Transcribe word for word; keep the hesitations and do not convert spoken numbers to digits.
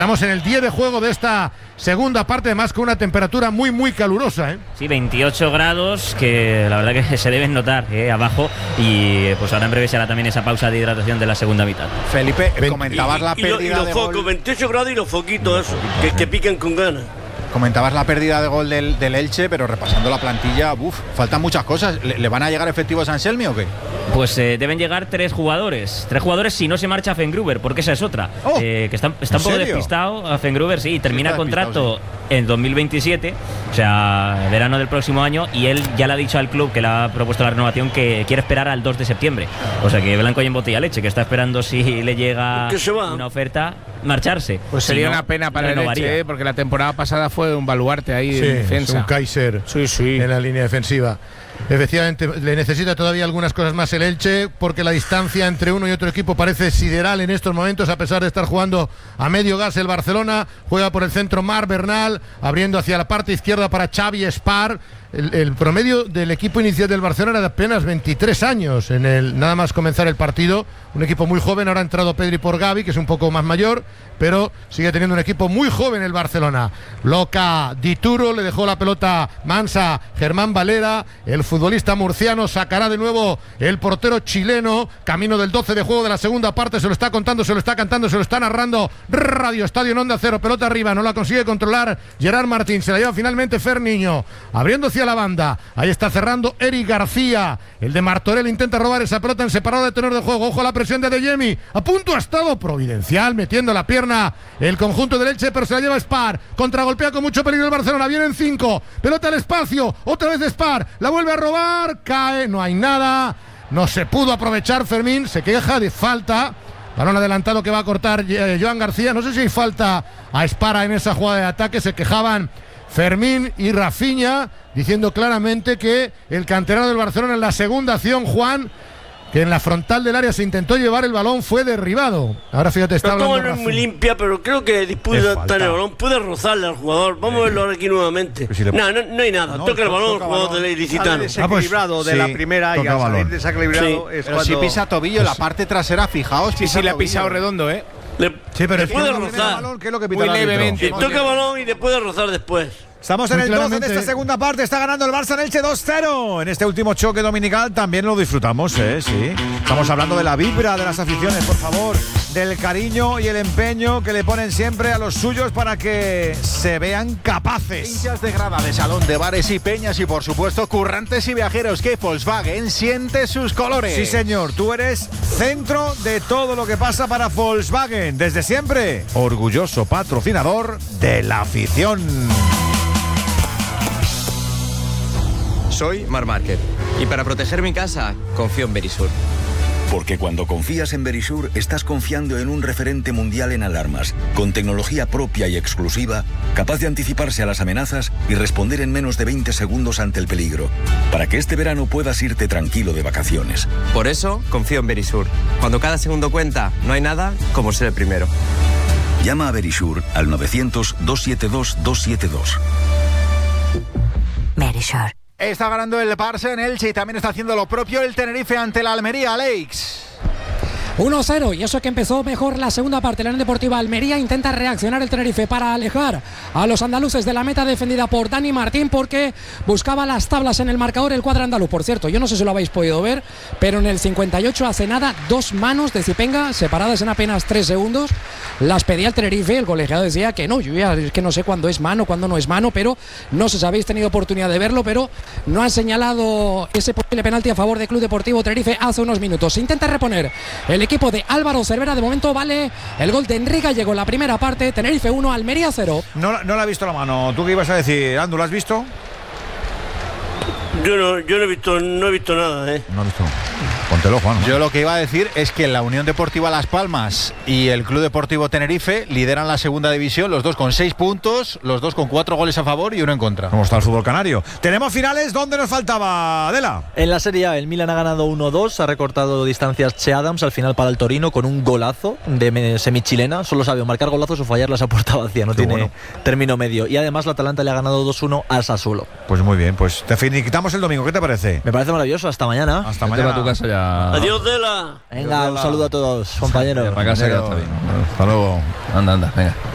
Estamos en el diez de juego de esta segunda parte, además con una temperatura muy, muy calurosa, ¿eh? Sí, veintiocho grados, que la verdad que se deben notar ¿eh? abajo. Y pues ahora en breve será también esa pausa de hidratación de la segunda mitad. Felipe, comentabas y, la y, pérdida y lo, y de focos, gol. veintiocho grados y los foquitos, eso, que, que pican con ganas. Comentabas la pérdida de gol del, del Elche, pero repasando la plantilla, uf, faltan muchas cosas. ¿Le, le van a llegar efectivos a Anselmi o qué? Pues eh, deben llegar tres jugadores. Tres jugadores si no se marcha Fengruber, porque esa es otra. Oh, eh, que está, está un poco serio? despistado a Fengruber, sí, termina sí contrato sí. en dos mil veintisiete, o sea, verano del próximo año, y él ya le ha dicho al club que le ha propuesto la renovación que quiere esperar al dos de septiembre. O sea que blanco y en botella leche, que está esperando si le llega una oferta, marcharse. Pues si sería no, una pena para el renovaría. Elche, ¿eh? Porque la temporada pasada fue un baluarte ahí Sí, en defensa. es un Kaiser sí, sí. en la línea defensiva. Efectivamente, le necesita todavía algunas cosas más el Elche, porque la distancia entre uno y otro equipo parece sideral en estos momentos, a pesar de estar jugando a medio gas. El Barcelona juega por el centro Marc Bernal, abriendo hacia la parte izquierda para Xavi Espar. El, el promedio del equipo inicial del Barcelona era de apenas veintitrés años en el nada más comenzar el partido. Un equipo muy joven. Ahora ha entrado Pedri por Gavi, que es un poco más mayor, pero sigue teniendo un equipo muy joven el Barcelona. Loca Dituro, le dejó la pelota mansa Germán Valera. El futbolista murciano sacará de nuevo el portero chileno. Camino del doce de juego de la segunda parte. Se lo está contando, se lo está cantando, se lo está narrando Radio Estadio en Onda Cero. Pelota arriba, no la consigue controlar Gerard Martín. Se la lleva finalmente Fer Niño, abriendo hacia la banda. Ahí está cerrando Eric García. El de Martorell intenta robar esa pelota en separado de tenor de juego. Ojo a la presión de Adeyemi. A punto ha estado Providencial metiendo la pierna el conjunto del Elche, pero se la lleva Spar. Contragolpea con mucho peligro el Barcelona. Vienen cinco. Pelota al espacio. Otra vez Spar. La vuelve a robar. Cae. No hay nada. No se pudo aprovechar Fermín. Se queja de falta. Balón adelantado que va a cortar eh, Joan García. No sé si hay falta a Spar en esa jugada de ataque. Se quejaban Fermín y Rafinha, diciendo claramente que el canterano del Barcelona en la segunda acción, Juan, que en la frontal del área se intentó llevar el balón, fue derribado. Ahora fíjate, está la hablando toma no es muy limpia, pero creo que disputa estar el balón. Puede rozarle al jugador. Vamos eh. a verlo ahora aquí nuevamente. Si le... no, no, no hay nada. No, toca el balón el jugador del ilicitano. Desequilibrado ah, pues, de sí, la primera y al salir desequilibrado sí. es pero cuando... si pisa tobillo, la parte trasera, fijaos. Sí, sí, le ha pisado redondo, ¿eh? Le, sí, pero le puede rozar. Balón, ¿qué es lo que muy levemente. Si toca el balón y le puede rozar después. Estamos en muy el doce de esta segunda parte. Está ganando el Barça en Elche dos cero. En este último choque dominical también lo disfrutamos, ¿eh? Sí. Estamos hablando de la vibra de las aficiones, por favor. Del cariño y el empeño que le ponen siempre a los suyos para que se vean capaces. Hinchas de grada, de salón, de bares y peñas y, por supuesto, currantes y viajeros, que Volkswagen siente sus colores. Sí, señor. Tú eres centro de todo lo que pasa para Volkswagen. Desde siempre, orgulloso patrocinador de la afición. Soy Marc Márquez y para proteger mi casa confío en Verisur. Porque cuando confías en Verisur estás confiando en un referente mundial en alarmas, con tecnología propia y exclusiva, capaz de anticiparse a las amenazas y responder en menos de veinte segundos ante el peligro, para que este verano puedas irte tranquilo de vacaciones. Por eso confío en Verisur. Cuando cada segundo cuenta, no hay nada como ser el primero. Llama a Verisur al novecientos, doscientos setenta y dos, doscientos setenta y dos. Verisur. Está ganando el Barça en Elche y también está haciendo lo propio el Tenerife ante la Almería, Alex. uno cero, y eso que empezó mejor la segunda parte. La Unión Deportiva Almería intenta reaccionar el Tenerife para alejar a los andaluces de la meta defendida por Dani Martín, porque buscaba las tablas en el marcador el cuadro andaluz. Por cierto, yo no sé si lo habéis podido ver, pero en el cincuenta y ocho hace nada, dos manos de Zipenga separadas en apenas tres segundos. Las pedía el Tenerife, el colegiado decía que no, yo ya es que no sé cuándo es mano, cuándo no es mano, pero no sé si habéis tenido oportunidad de verlo, pero no han señalado ese posible penalti a favor del Club Deportivo Tenerife hace unos minutos. Se intenta reponer el equipo de Álvaro Cervera. De momento vale el gol de Enrique Gallego en la primera parte. Tenerife uno, Almería cero. No, no le ha visto la mano. ¿Tú qué ibas a decir, Andu? ¿Lo has visto? Yo no, yo no he visto, no he visto nada, ¿eh? No he visto. Póntelo, Juan. Yo lo que iba a decir es que la Unión Deportiva Las Palmas y el Club Deportivo Tenerife lideran la segunda división, los dos con seis puntos, los dos con cuatro goles a favor y uno en contra. ¿Cómo está el fútbol canario? Tenemos finales. ¿Dónde nos faltaba, Adela? En la Serie A, el Milan ha ganado uno dos, ha recortado distancias Che Adams al final para el Torino con un golazo de semichilena. Solo sabe marcar golazos o fallarlas a puerta vacía, no Qué tiene bueno. término medio. Y además la Atalanta le ha ganado dos uno al Sassuolo. Pues muy bien, pues te finiquitamos el domingo. ¿Qué te parece? Me parece maravilloso. Hasta mañana. Hasta mañana. A tu casa ya. Adiós, Dela. Venga, un saludo a todos, compañeros. Para casa ya está bien. Hasta luego. Anda, anda, venga.